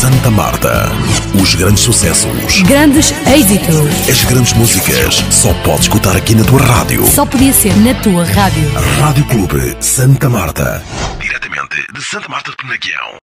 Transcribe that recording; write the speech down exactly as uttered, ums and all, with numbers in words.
Santa Marta. Os grandes sucessos, grandes êxitos, as grandes músicas, só podes escutar aqui na tua rádio. Só podia ser na tua rádio. Rádio Clube Santa Marta. Diretamente de Santa Marta de Penaguião.